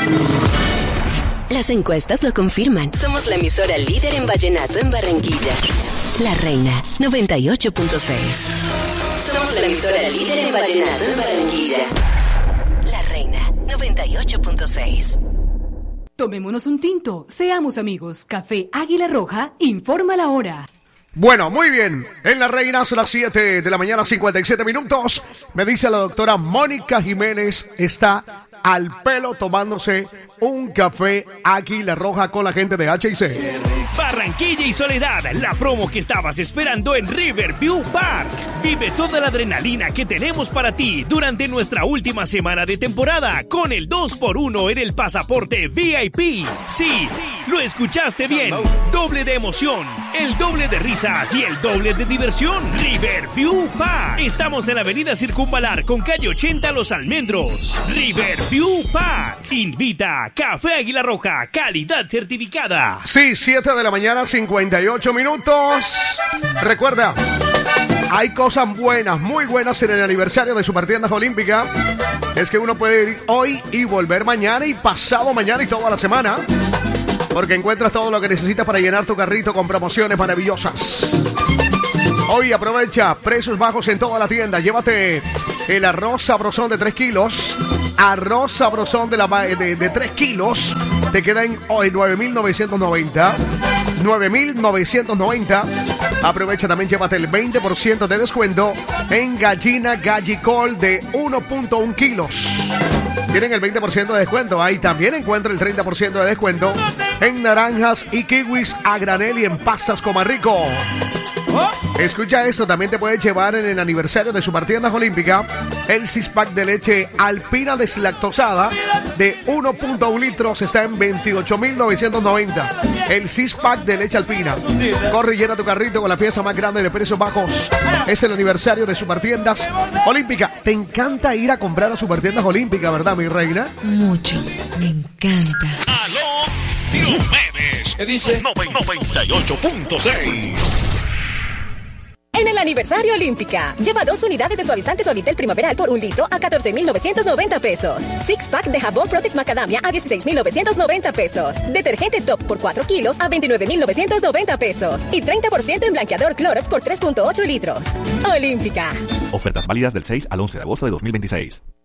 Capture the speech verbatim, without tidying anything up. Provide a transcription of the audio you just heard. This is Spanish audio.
Las encuestas lo confirman. Somos la emisora líder en vallenato en Barranquilla. La Reina, noventa y ocho punto seis. Somos la emisora líder en vallenato en Barranquilla. La Reina, noventa y ocho punto seis. Tomémonos un tinto, seamos amigos. Café Águila Roja, informa la hora. Bueno, muy bien. En La Reina son las siete de la mañana, cincuenta y siete minutos. Me dice la doctora Mónica Jiménez, está al pelo tomándose un café Águila Roja con la gente de H I C. Barranquilla y Soledad, la promo que estabas esperando en Riverview Park. Vive toda la adrenalina que tenemos para ti durante nuestra última semana de temporada con el dos por uno en el pasaporte V I P. Sí, lo escuchaste bien. Doble de emoción, el doble de risas y el doble de diversión. Riverview Park. Estamos en la avenida Circunvalar con calle ochenta Los Almendros. Riverview Park. Invita Café Águila Roja, calidad certificada. Sí, siete de la mañana, cincuenta y ocho minutos. Recuerda, hay cosas buenas, muy buenas en el aniversario de Supertiendas Olímpica. Es que uno puede ir hoy y volver mañana y pasado mañana y toda la semana, porque encuentras todo lo que necesitas para llenar tu carrito con promociones maravillosas. Hoy aprovecha precios bajos en toda la tienda. Llévate el arroz sabrosón de tres kilos. Arroz sabrosón de, la, de, de tres kilos. Te queda en hoy nueve mil novecientos noventa. nueve mil novecientos noventa. Aprovecha también, llévate el veinte por ciento de descuento en gallina gallicol de uno punto uno kilos. Tienen el veinte por ciento de descuento. Ahí también encuentra el treinta por ciento de descuento en naranjas y kiwis a granel y en pastas Comarrico. Escucha esto, también te puedes llevar en el aniversario de Supertiendas Olímpica el six pack de leche Alpina deslactosada de uno punto uno litros, está en veintiocho mil novecientos noventa. El six pack de leche Alpina. Corre y llena tu carrito con la pieza más grande de precios bajos. Es el aniversario de Supertiendas Olímpica. Te encanta ir a comprar a Supertiendas Olímpica, ¿verdad, mi reina? Mucho, me encanta. ¡Aló, Diomedes! ¿Qué dice? noventa y ocho punto seis. En el aniversario Olímpica, lleva dos unidades de suavizante Suavitel primaveral por un litro a catorce mil novecientos noventa pesos. Six pack de jabón Protex Macadamia a dieciséis mil novecientos noventa pesos. Detergente Top por cuatro kilos a veintinueve mil novecientos noventa pesos. Y treinta por ciento en blanqueador Clorox por tres punto ocho litros. Olímpica. Ofertas válidas del seis al once de agosto de dos mil veintiséis.